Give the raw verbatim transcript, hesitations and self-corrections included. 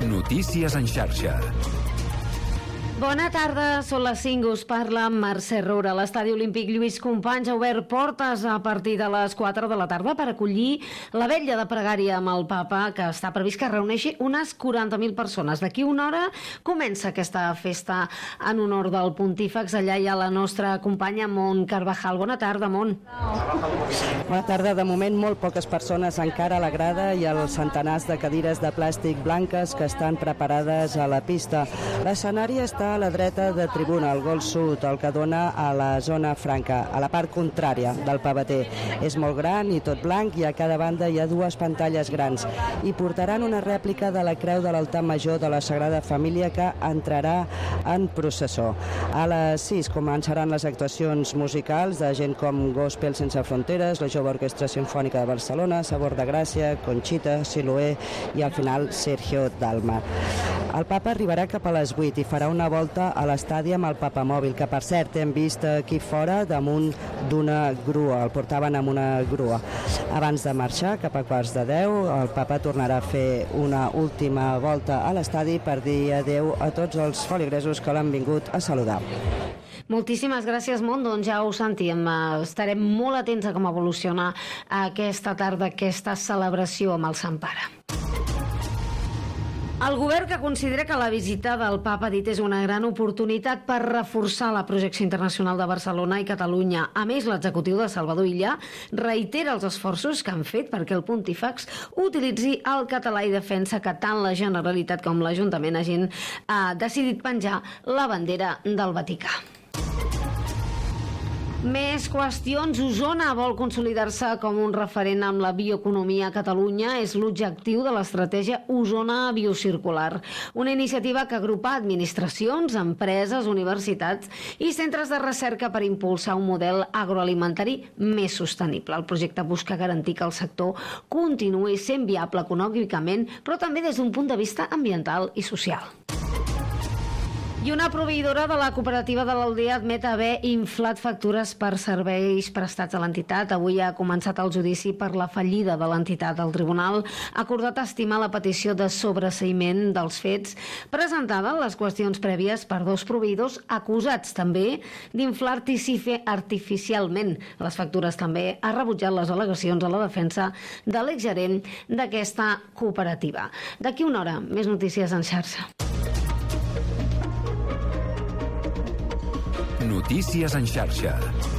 Notícies en xarxa. Bona tarda, són les cinc, us parla Mercè Roura. L'Estadi Olímpic Lluís Companys ha obert portes a partir de les quatre de la tarda per acollir la vetlla de pregària amb el Papa, que està previst que reuneixi unes quaranta mil persones. D'aquí una hora comença aquesta festa en honor del pontífex. Allà hi ha la nostra companya Mont Carvajal. Bona tarda, Mont. Bona tarda. De moment, molt poques persones encara a la grada i els centenars de cadires de plàstic blanques que estan preparades a la pista. L'escenari està a la dreta de tribuna, al gol sud, el que dona a la zona franca, a la part contrària del pavater. És molt gran i tot blanc, i a cada banda hi ha dues pantalles grans, i portaran una rèplica de la creu de l'altar major de la Sagrada Família, que entrarà en processó. A les sis començaran les actuacions musicals de gent com Gospel Sense Fronteres, la Jove Orquestra Simfònica de Barcelona, Sabor de Gràcia, Conxita, Siloé i al final Sergio Dalma. El Papa arribarà cap a les vuit i farà una volta a l'estadi amb el papamòbil, que per cert hem vist aquí fora damunt d'una grua, el portaven amb una grua. Abans de marxar, cap a quarts de deu, el Papa tornarà a fer una última volta a l'estadi per dir adeu a tots els feligresos que l'han vingut a saludar. Moltíssimes gràcies, Mont. Doncs ja ho sentíem, estarem molt atents a com evoluciona aquesta tarda, aquesta celebració amb el Sant Pare. El govern, que considera que la visita del Papa, ha dit, és una gran oportunitat per reforçar la projecció internacional de Barcelona i Catalunya. A més, l'executiu de Salvador Illa reitera els esforços que han fet perquè el pontífex utilitzi el català i defensa que tant la Generalitat com l'Ajuntament hagin eh, decidit penjar la bandera del Vaticà. Més qüestions. Osona vol consolidar-se com un referent amb la bioeconomia a Catalunya. És l'objectiu de l'estratègia Osona Biocircular, una iniciativa que agrupa administracions, empreses, universitats i centres de recerca per impulsar un model agroalimentari més sostenible. El projecte busca garantir que el sector continuï sent viable econòmicament, però també des d'un punt de vista ambiental i social. I una proveïdora de la cooperativa de l'Aldea admet haver inflat factures per serveis prestats a l'entitat. Avui ha començat el judici per la fallida de l'entitat. El tribunal ha acordat estimar la petició de sobreseïment dels fets presentada en les qüestions prèvies per dos proveïdors acusats també d'inflar artificialment les factures. També ha rebutjat les al·legacions a la defensa de l'exgerent d'aquesta cooperativa. D'aquí una hora, més notícies en xarxa. Notícies en xarxa.